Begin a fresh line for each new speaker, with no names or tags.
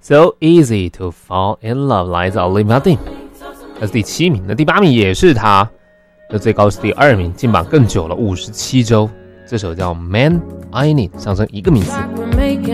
So easy to fall in love 来自 Olivia Martin， 那是第7名。那第8名也是他，那最高是第2名，进榜更久了57周。这首叫 Man I Need， 上升1个名次。